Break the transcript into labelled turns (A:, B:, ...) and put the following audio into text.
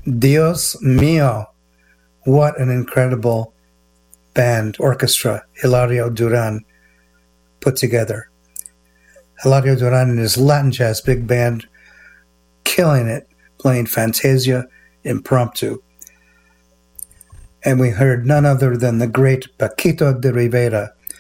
A: Dios mío, what an incredible band, orchestra, Hilario Duran put together. Hilario Duran and his Latin jazz big band, killing it, playing Fantasia Impromptu. And we heard none other than the great Paquito de Rivera